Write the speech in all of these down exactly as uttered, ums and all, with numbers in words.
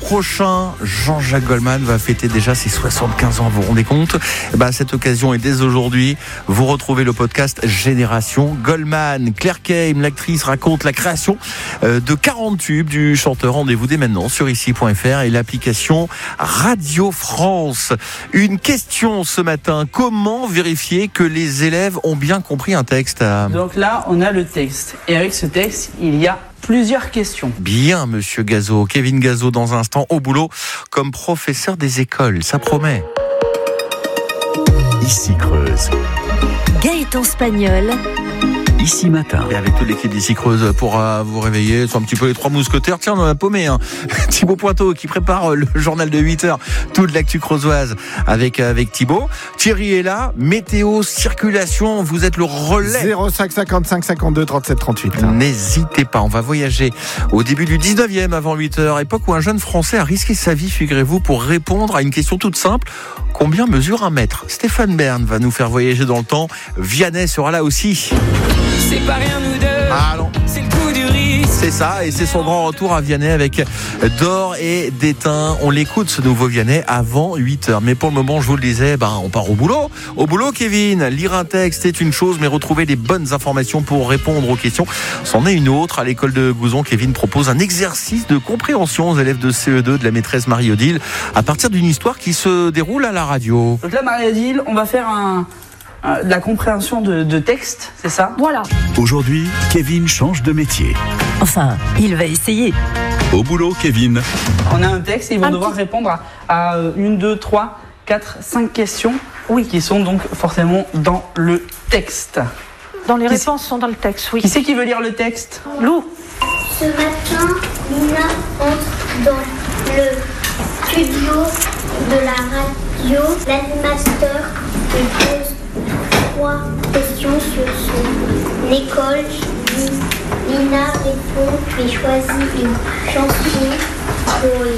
prochain, Jean-Jacques Goldman va fêter déjà ses soixante-quinze ans, vous vous rendez compte ? Et ben, cette occasion est dès aujourd'hui. Vous retrouvez le podcast Génération Goldman. Claire Keim, l'actrice, raconte la création de quarante tubes du chanteur. Rendez-vous dès maintenant sur ici point f r et l'application Radio France. Une question ce matin, comment vérifier que les élèves ont bien compris un texte ? Donc là, on a le texte. Et avec ce texte, il y a plusieurs questions. Bien, monsieur Gazo. Kevin Gazo, dans un instant, au boulot, comme professeur des écoles. Ça promet. Ici Creuse. Gaëtan Spagnol. Ici Matin. Et avec toute l'équipe d'Ici Creuse pour euh, vous réveiller, soit un petit peu les trois mousquetaires. Tiens, on en a paumé, hein. Thibaut Pointeau qui prépare euh, le journal de huit heures, toute l'actu creusoise avec, euh, avec Thibaut. Thierry est là, météo, circulation, vous êtes le relais. zéro cinq cinquante-cinq cinquante-deux trente-sept trente-huit. N'hésitez pas, on va voyager au début du dix-neuvième avant huit heures, époque où un jeune Français a risqué sa vie, figurez-vous, pour répondre à une question toute simple. Combien mesure un mètre ? Stéphane Bern va nous faire voyager dans le temps. Vianney sera là aussi. C'est pas rien nous deux. Ah non. C'est le coup du risque. C'est ça, et c'est son grand retour à Vianney avec d'or et d'étain. On l'écoute, ce nouveau Vianney, avant huit heures. Mais pour le moment, je vous le disais, ben, on part au boulot. Au boulot, Kevin. Lire un texte est une chose, mais retrouver les bonnes informations pour répondre aux questions, c'en est une autre. À l'école de Gouzon, Kevin propose un exercice de compréhension aux élèves de C E deux de la maîtresse Marie-Odile à partir d'une histoire qui se déroule à la radio. Donc là, Marie-Odile, on va faire un, un, de la compréhension de, de texte, c'est ça ? Voilà. Aujourd'hui, Kevin change de métier. Enfin, il va essayer. Au boulot, Kevin. On a un texte et ils vont Un devoir petit... répondre à, à une, deux, trois, quatre, cinq questions. Oui. Qui sont donc forcément dans le texte. Dans les Qui réponses sont dans le texte, oui. Qui c'est qui veut lire le texte ? Lou. Ce matin, Nina entre dans le studio de la radio. L'animateur lui pose trois questions sur son école. Nina répond puis choisit une chanson pour les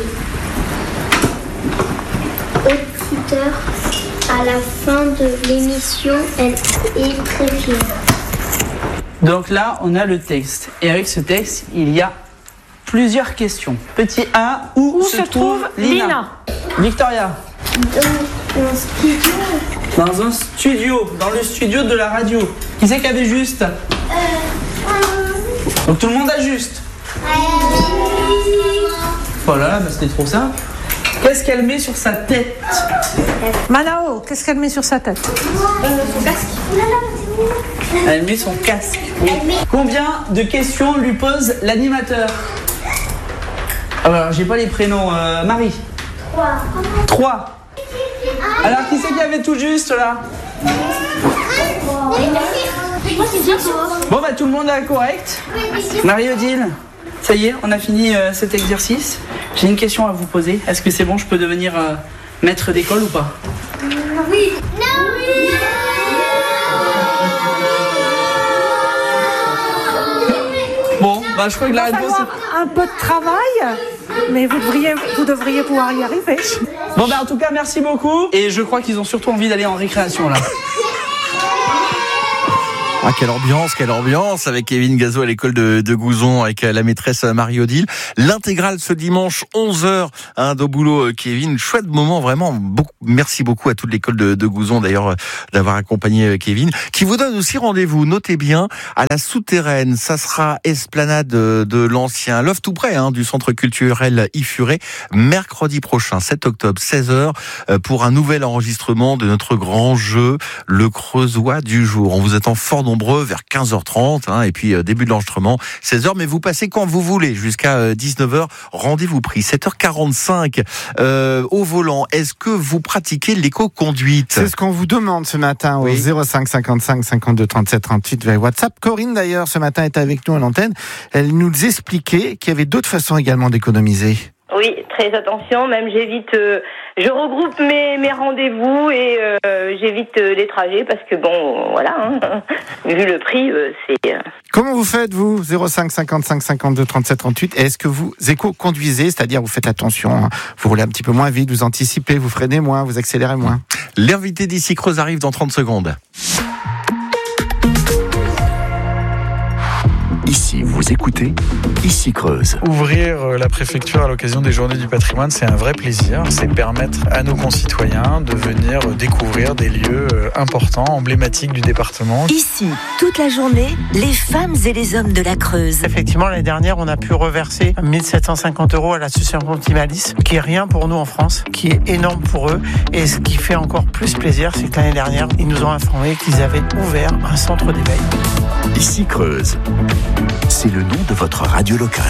auditeurs. À la fin de l'émission, elle est très fière. Donc là, on a le texte. Et avec ce texte, il y a plusieurs questions. Petit A, où, Où se, se trouve, trouve Lina, Lina Victoria. Dans un studio. Dans un studio, dans le studio de la radio. Qui c'est qui avait juste ? Donc tout le monde a juste. Voilà, bah c'était trop ça. Qu'est-ce qu'elle met sur sa tête ? Manao, qu'est-ce qu'elle met sur sa tête ? Son casque. Elle met son casque. Oui. Combien de questions lui pose l'animateur ? Alors, j'ai pas les prénoms. Euh, Marie. Trois. Trois. Alors, qui c'est qui avait tout juste là ? Bon, bah tout le monde est correct. Marie-Odile, ça y est, on a fini euh, cet exercice. J'ai une question à vous poser. Est-ce que c'est bon, je peux devenir euh, maître d'école ou pas ? Oui. Bon, bah je crois que la Il va réponse falloir est... un peu de travail, mais vous devriez, vous devriez pouvoir y arriver. Bon, bah en tout cas, merci beaucoup. Et je crois qu'ils ont surtout envie d'aller en récréation là. Ah, quelle ambiance, quelle ambiance avec Kevin Gazo à l'école de, de Gouzon avec la maîtresse Marie-Odile. L'intégrale ce dimanche onze heures hein, d'au boulot Kevin. Chouette moment vraiment. Beaucoup, merci beaucoup à toute l'école de, de Gouzon d'ailleurs d'avoir accompagné Kevin. Qui vous donne aussi rendez-vous, notez bien, à la Souterraine. Ça sera esplanade de, de l'ancien Love tout près hein, du centre culturel Ifuré. Mercredi prochain, sept octobre, seize heures pour un nouvel enregistrement de notre grand jeu, le Creusois du jour. On vous attend fort nombreux vers quinze heures trente hein, et puis euh, début de l'enregistrement seize heures, mais vous passez quand vous voulez jusqu'à euh, dix-neuf heures, rendez-vous pris. Sept heures quarante-cinq euh, au volant. Est-ce que vous pratiquez l'éco-conduite ? C'est ce qu'on vous demande ce matin au Oui. zéro cinq cinquante-cinq cinquante-deux trente-sept trente-huit via WhatsApp. Corinne d'ailleurs ce matin était avec nous à l'antenne. Elle nous expliquait qu'il y avait d'autres façons également d'économiser. Oui, très attention, même j'évite, euh, je regroupe mes, mes rendez-vous et euh, j'évite euh, les trajets parce que bon, voilà, hein, vu le prix, euh, c'est... Euh... Comment vous faites vous ? zéro cinq cinquante-cinq cinquante-deux trente-sept trente-huit. Est-ce que vous éco-conduisez, c'est-à-dire vous faites attention, hein, vous roulez un petit peu moins vite, vous anticipez, vous freinez moins, vous accélérez moins ? L'invité d'Ici Creuse arrive dans trente secondes. Ici, vous écoutez, ici Creuse. Ouvrir la préfecture à l'occasion des Journées du patrimoine, c'est un vrai plaisir. C'est permettre à nos concitoyens de venir découvrir des lieux importants, emblématiques du département. Ici, toute la journée, les femmes et les hommes de la Creuse. Effectivement, l'année dernière, on a pu reverser mille sept cent cinquante euros à l'association Optimalis, qui est rien pour nous en France, qui est énorme pour eux. Et ce qui fait encore plus plaisir, c'est que l'année dernière, ils nous ont informé qu'ils avaient ouvert un centre d'éveil. Ici Creuse, c'est le nom de votre radio locale.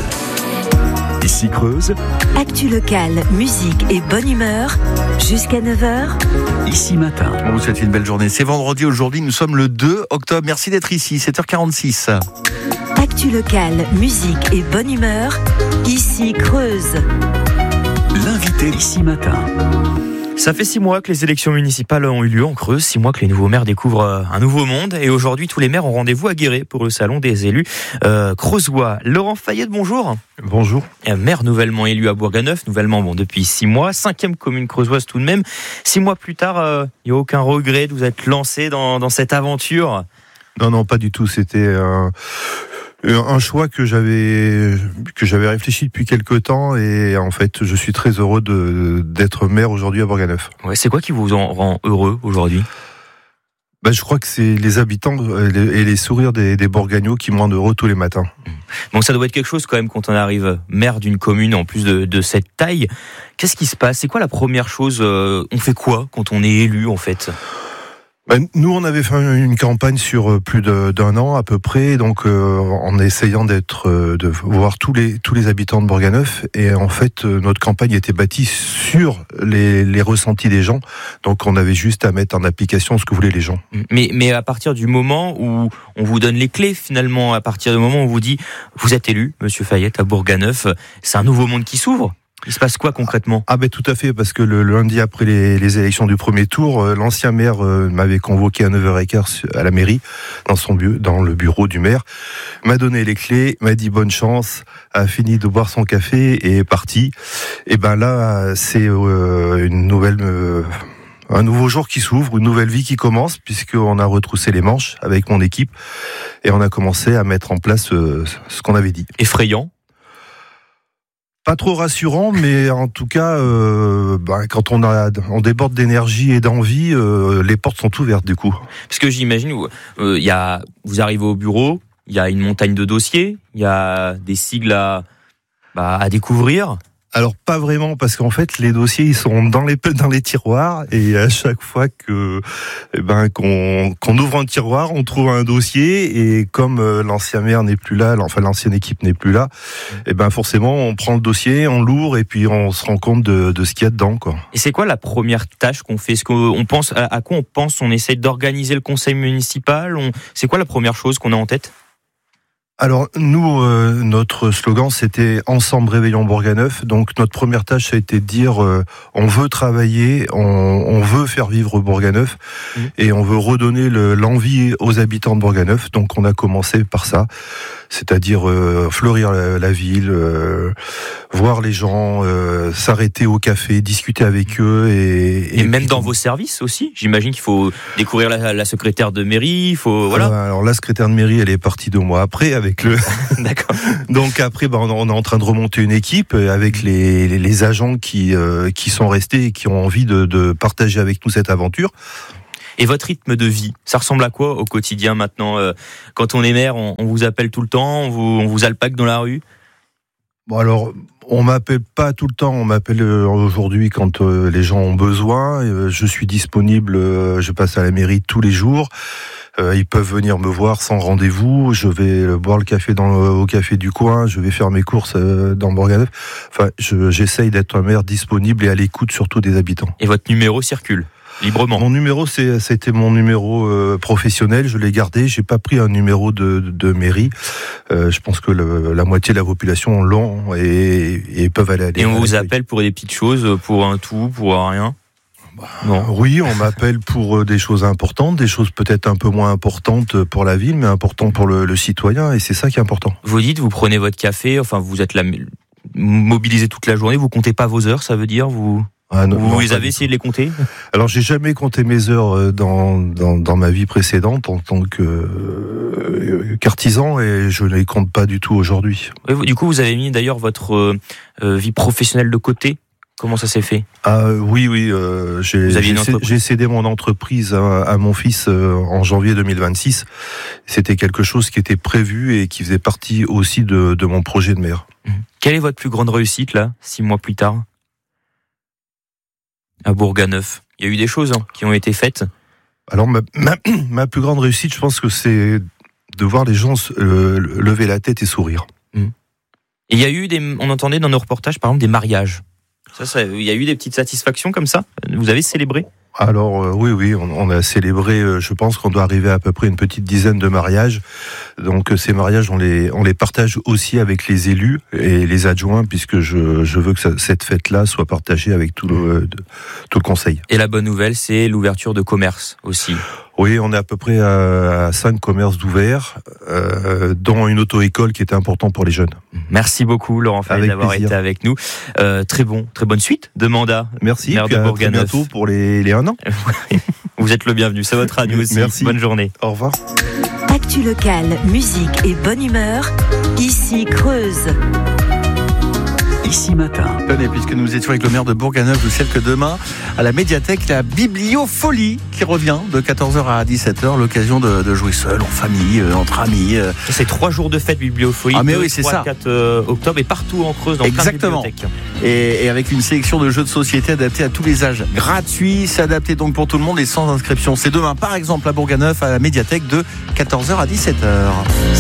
Ici Creuse, Actu locale, musique et bonne humeur, jusqu'à neuf heures. Ici Matin. On vous souhaite une belle journée. C'est vendredi aujourd'hui, nous sommes le deux octobre. Merci d'être ici, sept heures quarante-six. Actu locale, musique et bonne humeur, ici Creuse. L'invité Ici Matin. Ça fait six mois que les élections municipales ont eu lieu en Creuse, six mois que les nouveaux maires découvrent un nouveau monde, et aujourd'hui tous les maires ont rendez-vous à Guéret pour le salon des élus euh, creusois. Laurent Fayette, bonjour. Bonjour. Maire nouvellement élu à Bourganeuf, nouvellement bon depuis six mois, cinquième commune creusoise tout de même. Six mois plus tard, il euh, n'y a aucun regret de vous être lancé dans, dans cette aventure? Non, non, pas du tout. C'était euh, un choix que j'avais que j'avais réfléchi depuis quelques temps, et en fait, je suis très heureux de d'être maire aujourd'hui à Bourganeuf. Ouais, c'est quoi qui vous en rend heureux aujourd'hui? Ben, je crois que c'est les habitants et les sourires des, des Bourgagnots qui me rendent heureux tous les matins. Bon, ça doit être quelque chose quand même quand on arrive maire d'une commune en plus de, de cette taille. Qu'est-ce qui se passe? C'est quoi la première chose? On fait quoi quand on est élu en fait? Ben, nous, on avait fait une campagne sur plus de, d'un an à peu près, donc euh, en essayant d'être, euh, de voir tous les tous les habitants de Bourganeuf, et en fait, euh, notre campagne était bâtie sur les, les ressentis des gens, donc on avait juste à mettre en application ce que voulaient les gens. Mais mais à partir du moment où on vous donne les clés, finalement, à partir du moment où on vous dit vous êtes élu, Monsieur Fayette, à Bourganeuf, c'est un nouveau monde qui s'ouvre. Il se passe quoi concrètement? Ah ben tout à fait, parce que le lundi après les, les élections du premier tour, euh, l'ancien maire euh, m'avait convoqué à neuf heures quinze à la mairie, dans son bu- dans le bureau du maire, m'a donné les clés, m'a dit bonne chance, a fini de boire son café et est parti. Et ben là, c'est euh, une nouvelle... Euh, un nouveau jour qui s'ouvre, une nouvelle vie qui commence, puisqu'on a retroussé les manches avec mon équipe, et on a commencé à mettre en place euh, ce qu'on avait dit. Effrayant? Pas trop rassurant, mais en tout cas, euh, bah, quand on, a, on déborde d'énergie et d'envie, euh, les portes sont ouvertes du coup. Parce que j'imagine, euh, y a, vous arrivez au bureau, il y a une montagne de dossiers, il y a des sigles à, bah, à découvrir. Alors pas vraiment, parce qu'en fait les dossiers ils sont dans les dans les tiroirs, et à chaque fois que eh ben qu'on qu'on ouvre un tiroir, on trouve un dossier, et comme euh, l'ancien maire n'est plus là, enfin l'ancienne équipe n'est plus là, et eh ben forcément on prend le dossier, on l'ouvre, et puis on se rend compte de de ce qu'il y a dedans, quoi. Et c'est quoi la première tâche qu'on fait? Est-ce qu'on pense à, à quoi on pense? On essaie d'organiser le conseil municipal. On, c'est quoi la première chose qu'on a en tête? Alors nous, euh, notre slogan c'était « Ensemble réveillons Bourganeuf ». Donc notre première tâche a été de dire euh, on veut travailler, on, on veut faire vivre Bourganeuf, mmh. et on veut redonner le, l'envie aux habitants de Bourganeuf. Donc on a commencé par ça, c'est-à-dire euh, fleurir la, la ville, euh, voir les gens, euh, s'arrêter au café, discuter avec eux. Et, et, et même dans vos services aussi, j'imagine qu'il faut découvrir la, la secrétaire de mairie, il faut... Voilà. Alors, alors la secrétaire de mairie, elle est partie deux mois après, avec Avec le... D'accord. Donc après, bah, on est en train de remonter une équipe avec les, les, les agents qui, euh, qui sont restés et qui ont envie de, de partager avec nous cette aventure. Et votre rythme de vie, ça ressemble à quoi au quotidien maintenant? euh, Quand on est maire, on, on vous appelle tout le temps, on vous, on vous alpague dans la rue? Bon alors, on m'appelle pas tout le temps, on m'appelle aujourd'hui quand euh, les gens ont besoin. Euh, je suis disponible, euh, je passe à la mairie tous les jours. Euh, ils peuvent venir me voir sans rendez-vous. Je vais boire le café dans le, au café du coin. Je vais faire mes courses euh, dans Bourganeuf. Enfin, je, j'essaye d'être un maire disponible et à l'écoute surtout des habitants. Et votre numéro circule librement? Mon numéro, c'est, c'était mon numéro euh, professionnel. Je l'ai gardé. J'ai pas pris un numéro de, de, de mairie. Euh, je pense que le, la moitié de la population l'ont et, et peuvent aller. aller et on aller, vous oui. appelle pour des petites choses, pour un tout, pour un rien? Non. Oui, on m'appelle pour des choses importantes, des choses peut-être un peu moins importantes pour la ville, mais importantes pour le, le citoyen, et c'est ça qui est important. Vous dites, vous prenez votre café, enfin vous êtes là, mobilisé toute la journée, vous comptez pas vos heures, ça veut dire vous... Ah, non, Vous non, les pas avez du essayé de les compter? Alors, j'ai jamais compté mes heures dans, dans, dans ma vie précédente en tant que euh, qu'artisan et je ne les compte pas du tout aujourd'hui. Oui, vous- du coup, vous avez mis d'ailleurs votre euh, euh, vie professionnelle de côté. Comment ça s'est fait? Ah euh, oui, oui, euh, j'ai, Vous aviez j'ai, une cé- entreprise. j'ai cédé mon entreprise à, à mon fils euh, en janvier deux mille vingt-six. C'était quelque chose qui était prévu et qui faisait partie aussi de, de mon projet de maire. Quelle est votre plus grande réussite, là, six mois plus tard? À Bourganeuf. Il y a eu des choses hein, qui ont été faites. Alors, ma, ma, ma plus grande réussite, je pense que c'est de voir les gens euh, lever la tête et sourire. Et il y a eu des, on entendait dans nos reportages, par exemple, des mariages. Ça, ça, il y a eu des petites satisfactions comme ça? Vous avez célébré? Alors euh, oui, oui, on, on a célébré, euh, je pense qu'on doit arriver à à peu près une petite dizaine de mariages. Donc euh, ces mariages, on les, on les partage aussi avec les élus et les adjoints, puisque je, je veux que ça, cette fête-là soit partagée avec tout le, de, tout le conseil. Et la bonne nouvelle, c'est l'ouverture de commerce aussi. Oui, on est à peu près à, à cinq commerces d'ouverts, euh, dont une auto-école qui était important pour les jeunes. Merci beaucoup, Laurent Fallet, Avec d'avoir plaisir. été avec nous. Euh, très bon, très bonne suite de mandat. Merci, Maire puis de à très Bourganeuf. bientôt pour les, les un an. Vous êtes le bienvenu, c'est votre radio aussi. Merci. Bonne journée. Au revoir. Actu locale, musique et bonne humeur. Ici Creuse. Ici Matin. Et puisque nous étions avec le maire de Bourganeuf, je sais que demain, à la médiathèque, la Bibliofolie qui revient de quatorze heures à dix-sept heures, l'occasion de, de jouer seul, en famille, euh, entre amis. euh. C'est trois jours de fête Bibliofolie. Ah, mais deux, oui, c'est trois, ça. quatre euh, octobre et partout en Creuse, dans Exactement. plein de bibliothèques. Et, et avec une sélection de jeux de société adaptés à tous les âges. Gratuit, c'est adapté donc pour tout le monde et sans inscription. C'est demain, par exemple, à Bourganeuf, à la médiathèque de quatorze heures à dix-sept heures.